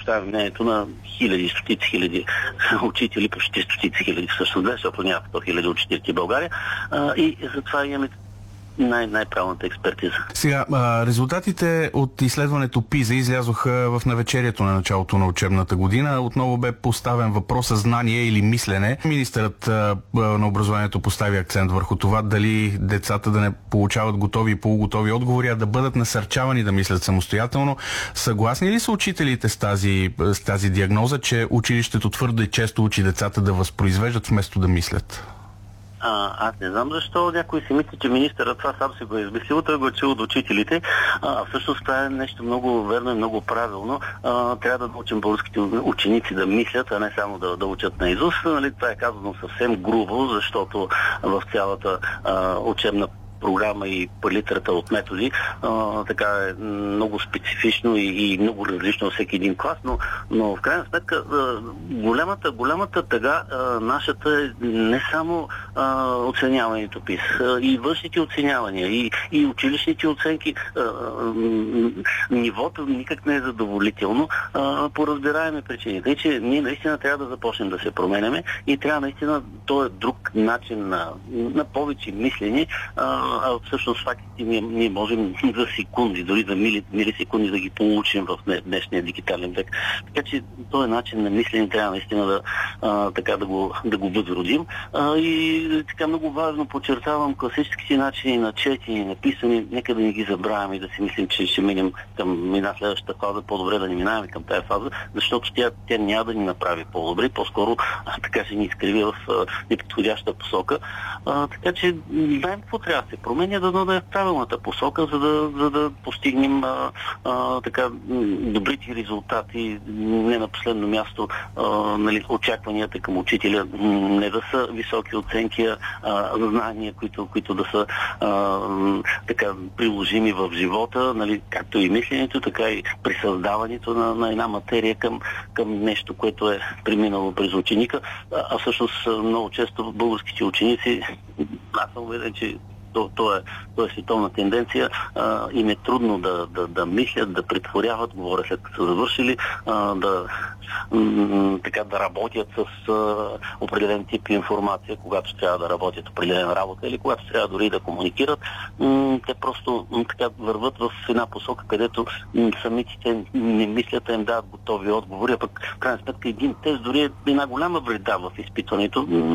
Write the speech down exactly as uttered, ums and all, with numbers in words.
представя мнението на хиляди, стотици хиляди учители, почти стотици хиляди всъщност, защото няма сто хиляди учители в България. А, и затова имаме Най- най-правилната експертиза. Сега, резултатите от изследването ПИЗА излязоха в навечерието на началото на учебната година. Отново бе поставен въпроса знание или мислене. Министърът на образованието постави акцент върху това дали децата да не получават готови и полуготови отговори, а да бъдат насърчавани да мислят самостоятелно. Съгласни ли са учителите с тази, с тази диагноза, че училището твърдо и често учи децата да възпроизвеждат вместо да мислят? А, аз не знам защо някой си мисли, че министърът това сам си го е измислил, той го е чул от учителите. А, всъщност това е нещо много верно и много правилно. А, трябва да научим българските ученици да мислят, а не само да, да учат наизуст. Нали, това е казано съвсем грубо, защото в цялата а, учебна програма и палитрата от методи а, така е много специфично и, и много различно във всеки един клас, но, но в крайна сметка а, голямата, голямата тъга а, нашата е не само а, оценяването ПИС, а, и външните оценявания, и, и училищните оценки. А, а, нивото никак не е задоволително а, по разбираеми причини. Тъй, че ние наистина трябва да започнем да се променяме и трябва наистина, то е друг начин на, на повече мислене, а, а всъщност фактите ние, ние можем за секунди, дори за мили, милисекунди да ги получим в днешния дигитален век. Така че този начин на мислене трябва наистина да, а, така, да, го, да го възродим. А, и така много важно подчертавам класическите начини на четене, на писане, нека да не ги забравяме и да си мислим, че ще минем към една следващата фаза, по-добре да не минаваме към тази фаза, защото тя, тя няма да ни направи по-добре, по-скоро а, така ще ни изкриви в а, неподходяща посока. А, така че знаем какво трябва да се променя, да да е в правилната посока, за да, за да постигнем а, а, така добрите резултати. Не на последно място а, нали, очакванията към учителя не да са високи оценки, а знания, които, които да са а, така приложими в живота, нали, както и мисленето, така и присъздаването на, на една материя към, към нещо, което е преминало през ученика. А, а всъщност много често българските ученици, аз съм уверен, че То, то, е, то е световна тенденция. А, им е трудно да, да, да мислят, да претворяват, говоря след като са завършили, а, да, м- така, да работят с а, определен тип информация, когато трябва да работят определена работа или когато трябва дори да комуникират. М- те просто м- така върват в една посока, където м- самите те не мислят, им дават готови отговори, а пък в крайна сметка един тест дори е една голяма вреда в изпитването.